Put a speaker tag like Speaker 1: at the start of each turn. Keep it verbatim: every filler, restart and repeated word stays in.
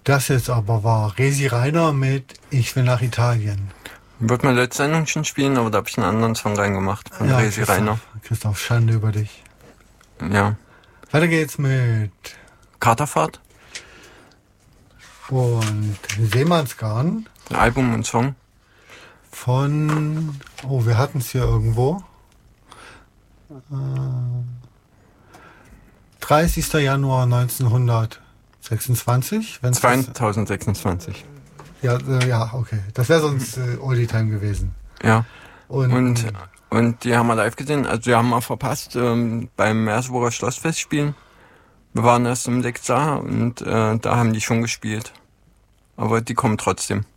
Speaker 1: Das jetzt aber war Resi Reiner mit Ich will nach Italien.
Speaker 2: Wird man letzte Sendung schon spielen, aber da habe ich einen anderen Song reingemacht von
Speaker 1: Ja,
Speaker 2: Resi
Speaker 1: Christoph,
Speaker 2: Reiner.
Speaker 1: Christoph, Schande über dich.
Speaker 2: Ja.
Speaker 1: Weiter geht's mit
Speaker 2: Katerfahrt,
Speaker 1: und Seemannsgarn
Speaker 2: Album und Song.
Speaker 1: von, oh, wir hatten es hier irgendwo. Äh, dreißigster Januar neunzehnhundertsechsundzwanzig. Wenn's das,
Speaker 2: zwanzig sechsundzwanzig.
Speaker 1: ja, äh, ja, okay. Das wäre sonst äh, Oldie Time gewesen.
Speaker 2: Ja.
Speaker 1: Und,
Speaker 2: Und, und die haben wir live gesehen. Also die haben wir verpasst ähm, beim Merseburger Schlossfest spielen. Wir waren erst um sechs da und äh, da haben die schon gespielt. Aber die kommen trotzdem.